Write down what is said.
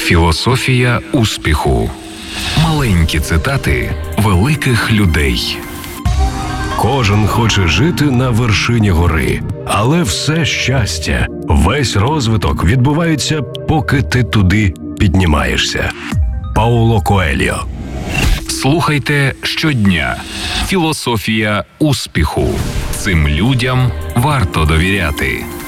Філософія успіху. Маленькі цитати великих людей. Кожен хоче жити на вершині гори, але все щастя, весь розвиток відбувається, поки ти туди піднімаєшся. Пауло Коельо. Слухайте щодня. Філософія успіху. Цим людям варто довіряти.